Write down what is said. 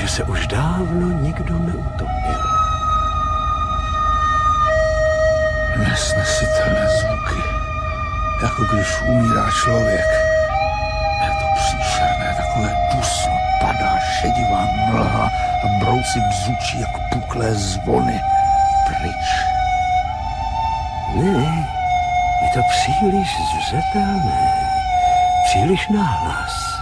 že se už dávno nikdo neutopil. Nesnesitelné zvuky, jako když umírá člověk. Je to příšerné, takové dusno, padá šedivá mlha a brouci bzučí jako puklé zvony. Pryč. Ne, je to příliš zřetelné, příliš nahlas.